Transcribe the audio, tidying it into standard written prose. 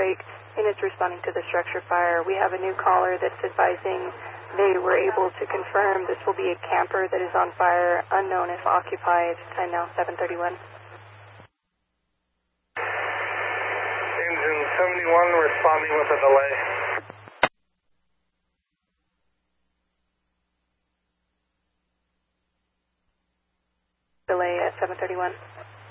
break and it's responding to the structure fire. We have a new caller that's advising they were able to confirm this will be a camper that is on fire, unknown if occupied. Time now 7:31. Engine 71 responding with a delay. Delay at 7:31.